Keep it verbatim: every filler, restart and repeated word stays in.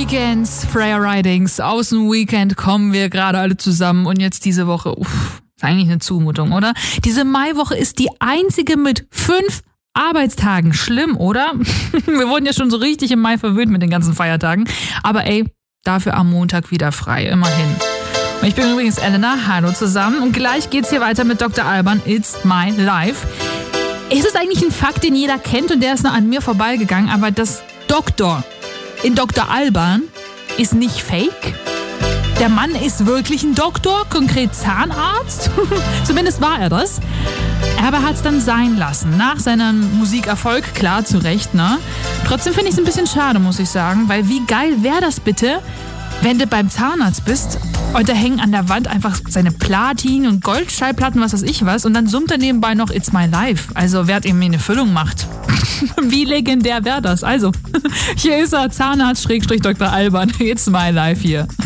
Weekends, Freya Ridings, aus dem Weekend kommen wir gerade alle zusammen und jetzt diese Woche, uff, ist eigentlich eine Zumutung, oder? Diese Maiwoche ist die einzige mit fünf Arbeitstagen. Schlimm, oder? Wir wurden ja schon so richtig im Mai verwöhnt mit den ganzen Feiertagen. Aber ey, dafür am Montag wieder frei, immerhin. Ich bin übrigens Elena, hallo zusammen. Und gleich geht's hier weiter mit Doktor Alban, It's My Life. Ist es eigentlich ein Fakt, den jeder kennt und der ist noch an mir vorbeigegangen, aber das Doktor in Doktor Alban ist nicht fake? Der Mann ist wirklich ein Doktor, konkret Zahnarzt. Zumindest war er das. Aber er hat es dann sein lassen. Nach seinem Musikerfolg, klar, zu Recht, ne? Trotzdem finde ich es ein bisschen schade, muss ich sagen. Weil wie geil wäre das bitte, wenn du beim Zahnarzt bist und da hängen an der Wand einfach seine Platin- und Goldschallplatten, was weiß ich was. Und dann summt er nebenbei noch It's My Life. Also wer ihm eine Füllung macht. Wie legendär wäre das? Also, hier ist er, Zahnarzt-Doktor Alban. It's My Life hier.